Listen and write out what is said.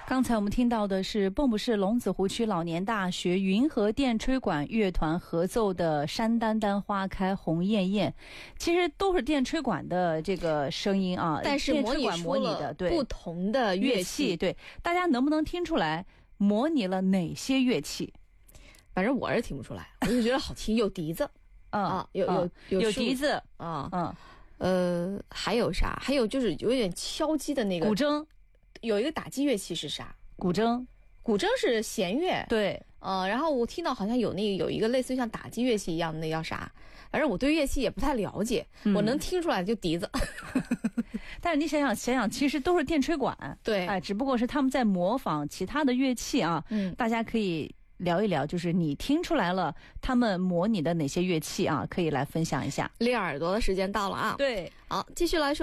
刚才我们听到的是蚌埠市龙子湖区老年大学云和电吹管乐团合奏的《山丹丹花开红艳艳》，其实都是电吹管的这个声音啊， 但是模拟出了不同的乐器。 对，大家能不能听出来模拟了哪些乐器？ 反正我是听不出来，我就觉得好听，有笛子，有笛子啊，还有啥？还有就是有点敲击的那个古筝。 有一个打击乐器是啥？ 古筝是弦乐。 对， 然后我听到好像有一个类似于像打击乐器一样的，那叫啥？反正我对乐器也不太了解，我能听出来就笛子。 但是你想想，其实都是电吹管。 对， 只不过是他们在模仿其他的乐器啊。大家可以聊一聊，就是你听出来了他们模拟的哪些乐器啊？可以来分享一下。 练耳朵的时间到了啊！ 对， 好，继续来说。